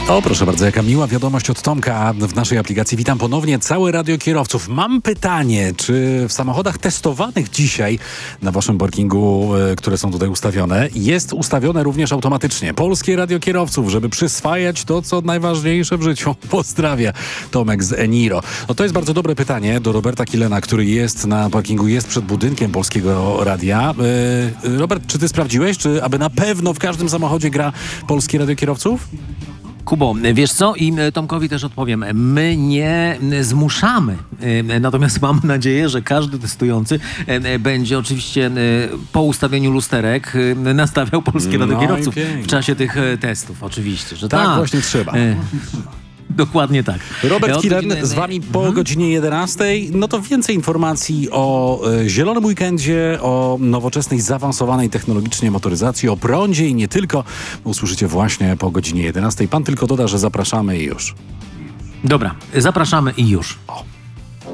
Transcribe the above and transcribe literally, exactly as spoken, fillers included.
O, proszę bardzo, jaka miła wiadomość od Tomka w naszej aplikacji. Witam ponownie, całe radio kierowców. Mam pytanie, czy w samochodach testowanych dzisiaj na waszym parkingu, y, które są tutaj ustawione, jest ustawione również automatycznie polskie radio kierowców, żeby przyswajać to, co najważniejsze w życiu. Pozdrawiam, Tomek z Eniro. No to jest bardzo dobre pytanie do Roberta Kilena, który jest na parkingu, jest przed budynkiem Polskiego Radia. Y, Robert, czy ty sprawdziłeś, czy aby na pewno w każdym samochodzie gra polskie radio kierowców? Kubo, wiesz co? I Tomkowi też odpowiem. My nie zmuszamy. Natomiast mam nadzieję, że każdy testujący będzie oczywiście po ustawieniu lusterek nastawiał polskie No radio kierowców i pięknie. w czasie tych testów. Oczywiście, że Tak, tak. właśnie trzeba. Dokładnie tak. Robert Od Kilen godziny- z wami po godzinie jedenastej. No to więcej informacji o e, zielonym weekendzie, o nowoczesnej, zaawansowanej technologicznie motoryzacji, o prądzie i nie tylko. Usłyszycie właśnie po godzinie jedenastej. Pan tylko doda, że zapraszamy i już. Dobra, zapraszamy i już. O.